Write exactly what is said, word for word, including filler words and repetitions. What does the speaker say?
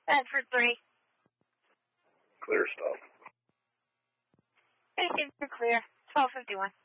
Bedford three. Clear stuff. Anything for clear. twelve fifty-one.